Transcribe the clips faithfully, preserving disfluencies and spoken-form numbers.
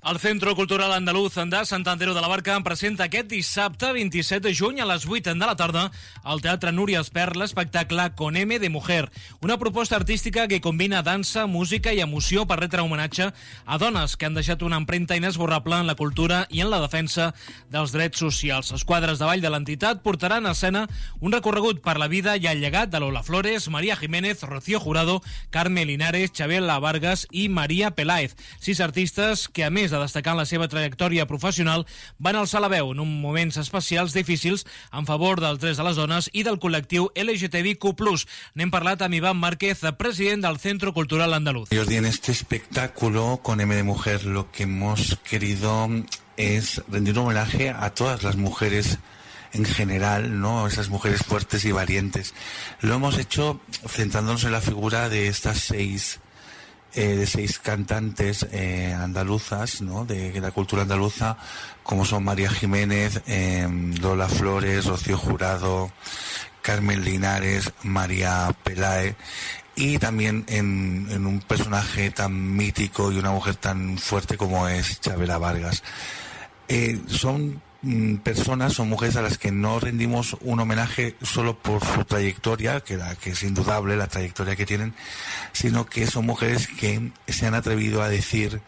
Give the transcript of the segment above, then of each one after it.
El Centro Cultural Andaluz de Sant Andreu de la Barca presenta aquest dissabte vint-i-set de juny a les vuit de la tarda al Teatre Núria Espert l'espectacle Con M de Mujer, una proposta artística que combina dansa, música i emoció per retre homenatge a dones que han deixat una empremta inesborrable en la cultura i en la defensa dels drets socials. Els quadres de ball de l'entitat portaran a escena un recorregut per la vida i el llegat de Lola Flores, María Jiménez, Rocío Jurado, Carmen Linares, Chabela Vargas i María Peláez, sis artistes que, a més de destacar la seva trajectòria professional, van alçar la veu en uns moments especials difícils en favor dels drets de les dones i del col·lectiu L G T B Q plus. N'hem parlat amb Iván Márquez, president del Centro Cultural Andaluz. En este espectáculo con M de Mujer lo que hemos querido es rendir un homenaje a todas las mujeres en general, ¿no? Esas mujeres fuertes y valientes. Lo hemos hecho centrándonos en la figura de estas seis Eh, de seis cantantes eh, andaluzas, ¿no? De, de la cultura andaluza, como son María Jiménez, eh, Lola Flores, Rocío Jurado, Carmen Linares, María Peláez, y también en, en un personaje tan mítico y una mujer tan fuerte como es Chabela Vargas. Eh, son personas, son mujeres a las que no rendimos un homenaje solo por su trayectoria, que, la, que es indudable la trayectoria que tienen, sino que son mujeres que se han atrevido a decir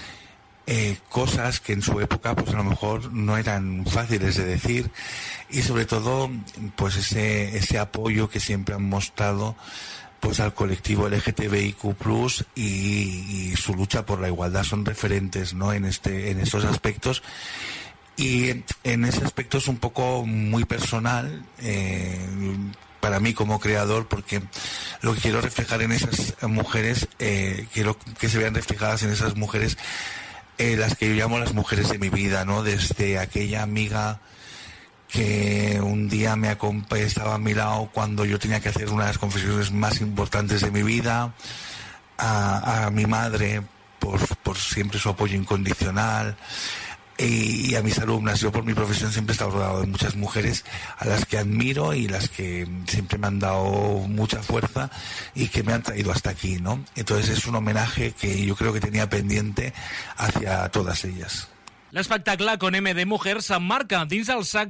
eh, cosas que en su época pues a lo mejor no eran fáciles de decir, y sobre todo pues ese, ese apoyo que siempre han mostrado pues al colectivo L G T B I Q plus y, y su lucha por la igualdad. Son referentes, ¿no? en este en estos aspectos. Y en ese aspecto es un poco muy personal eh, para mí como creador, porque lo que quiero reflejar en esas mujeres, eh, quiero que se vean reflejadas en esas mujeres, eh, las que yo llamo las mujeres de mi vida, ¿no? Desde aquella amiga que un día me acompa- estaba a mi lado cuando yo tenía que hacer una de las confesiones más importantes de mi vida, a, a mi madre por, por siempre su apoyo incondicional, y a mis alumnas. Yo por mi profesión siempre he estado rodeado de muchas mujeres a las que admiro y las que siempre me han dado mucha fuerza y que me han traído hasta aquí, ¿no? Entonces es un homenaje que yo creo que tenía pendiente hacia todas ellas. L'espectacle Con M de Mujer s'emmarca dins el sac